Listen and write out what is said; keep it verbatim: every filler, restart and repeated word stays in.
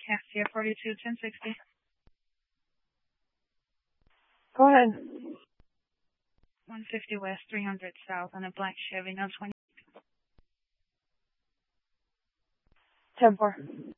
Cassia forty-two ten sixty. Go ahead. one fifty West, three hundred South on a black Chevy, no twenty. ten four.